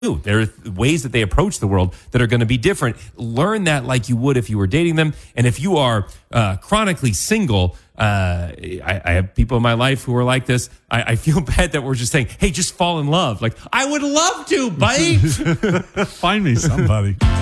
There are ways that they approach the world that are going to be different. Learn that like you would if you were dating them. And if you are chronically single, I have people in my life who are like this. I feel bad that we're just saying, hey, just fall in love. Like, I would love to, buddy. Find me somebody.